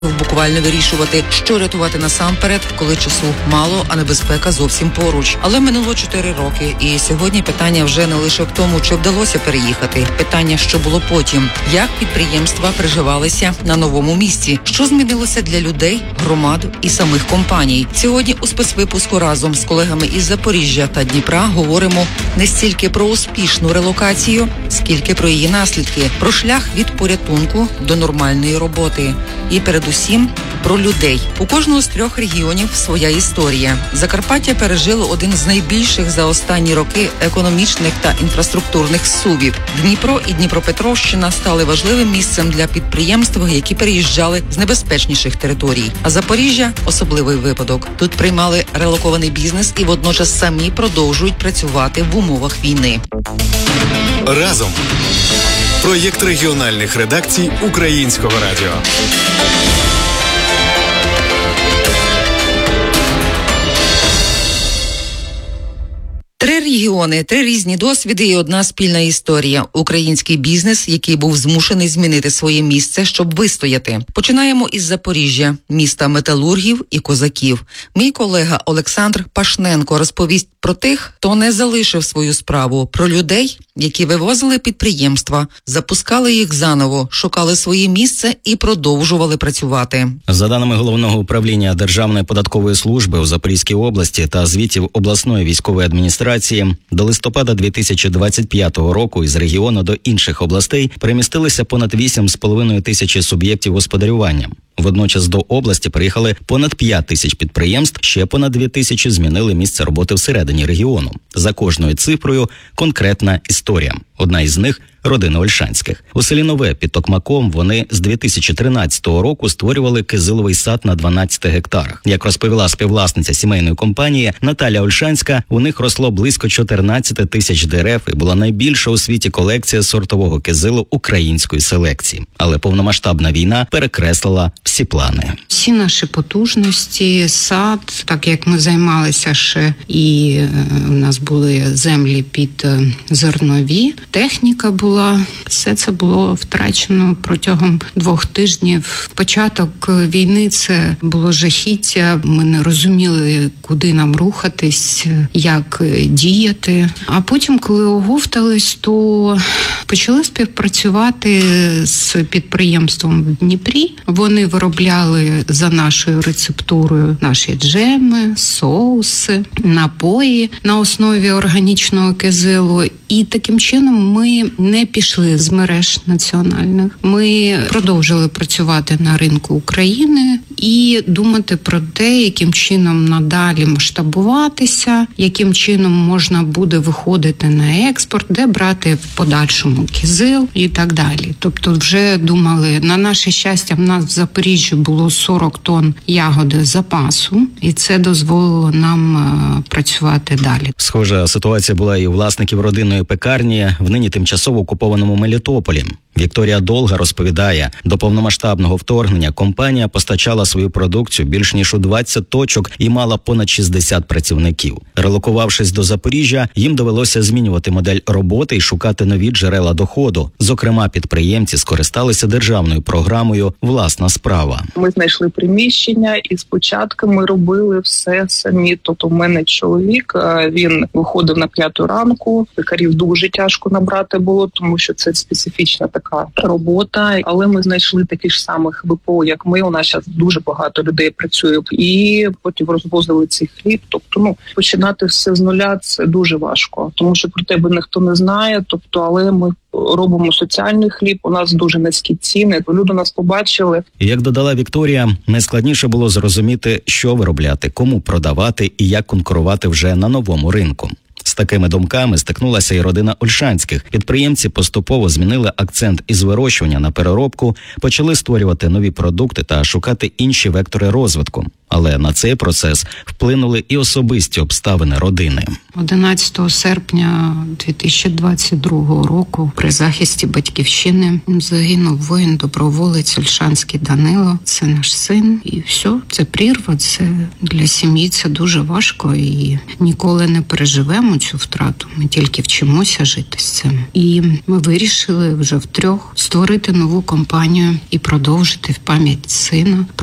буквально вирішувати, що рятувати насамперед, коли часу мало, а небезпека зовсім поруч. Але минуло 4 роки, і сьогодні питання вже не лише в тому, чи вдалося переїхати. Питання, що було потім. Як підприємства приживалися на новому місці? Що змінилося для людей, громад і самих компаній? Сьогодні у спецвипуску разом з колегами із Запоріжжя та Дніпра говоримо не стільки про успішну релокацію, скільки про її наслідки, про шлях від порятунку до нормальної роботи. І передусім про людей. У кожного з 3 регіонів своя історія. Закарпаття пережило один з найбільших за останні роки економічних та інфраструктурних зсувів. Дніпро і Дніпропетровщина стали важливим місцем для підприємств, які переїжджали з небезпечніших територій. А Запоріжжя – особливий випадок. Тут приймали релокований бізнес і водночас самі продовжують працювати в умовах війни. Разом. Проєкт регіональних редакцій Українського радіо. Три регіони, 3 різні досвіди і одна спільна історія. Український бізнес, який був змушений змінити своє місце, щоб вистояти. Починаємо із Запоріжжя, міста металургів і козаків. Мій колега Олександр Пашненко розповість про тих, хто не залишив свою справу, про людей, які вивозили підприємства, запускали їх заново, шукали своє місце і продовжували працювати. За даними Головного управління Державної податкової служби у Запорізькій області та звітів обласної військової адміністрації, до листопада 2025 року із регіону до інших областей перемістилися понад 8,5 тисячі суб'єктів господарювання. Водночас до області приїхали понад 5 тисяч підприємств, ще понад 2 тисячі змінили місце роботи всередині регіону. За кожною цифрою конкретна історія. Одна із них – родина Ольшанських. У селі Нове під Токмаком вони з 2013 року створювали кизиловий сад на 12 гектарах. Як розповіла співвласниця сімейної компанії Наталя Ольшанська, у них росло близько 14 тисяч дерев і була найбільша у світі колекція сортового кизилу української селекції. Але повномасштабна війна перекреслила всі плани. Всі наші потужності, сад, так як ми займалися ще і у нас були землі під зернові, техніка була, все це було втрачено протягом 2 тижнів. Початок війни це було жахіття, ми не розуміли, куди нам рухатись, як діяти. А потім, коли оговтались, то почали співпрацювати з підприємством в Дніпрі. Вони виробляли за нашою рецептурою наші джеми, соуси, напої на основі органічного кизилу. І таким чином ми не пішли з мереж національних. Ми продовжили працювати на ринку України і думати про те, яким чином надалі масштабуватися, яким чином можна буде виходити на експорт, де брати в подальшому кизил і так далі. Тобто вже думали, на наше щастя, в нас в Запоріжжі було 40 тонн ягоди запасу, і це дозволило нам працювати далі. Схожа ситуація була і у власників родинної пекарні в нині тимчасово окупованому Мелітополі. Вікторія Долга розповідає, до повномасштабного вторгнення компанія постачала свою продукцію більш ніж у 20 точок і мала понад 60 працівників. Релокувавшись до Запоріжжя, їм довелося змінювати модель роботи і шукати нові джерела доходу. Зокрема, підприємці скористалися державною програмою «Власна справа». Ми знайшли приміщення і спочатку ми робили все самі. Тобто в мене чоловік, він виходив на 5 ранку, пекарів дуже тяжко набрати було, тому що це специфічна така робота, але ми знайшли таких ж самих ВПО, як ми. У нас зараз дуже багато людей працює, і потім розвозили цей хліб. Тобто, починати все з нуля – це дуже важко, тому що про тебе ніхто не знає. Тобто, але ми робимо соціальний хліб, у нас дуже низькі ціни, люди нас побачили. Як додала Вікторія, найскладніше було зрозуміти, що виробляти, кому продавати і як конкурувати вже на новому ринку. З такими думками стикнулася і родина Ольшанських. Підприємці поступово змінили акцент із вирощування на переробку, почали створювати нові продукти та шукати інші вектори розвитку. Але на цей процес вплинули і особисті обставини родини. 11 серпня 2022 року при захисті батьківщини загинув воїн-доброволець Ольшанський Данило. Це наш син. І все, це прірва, це для сім'ї це дуже важко і ніколи не переживемо цю втрату. Ми тільки вчимося жити з цим. І ми вирішили вже втрьох створити нову компанію і продовжити в пам'ять сина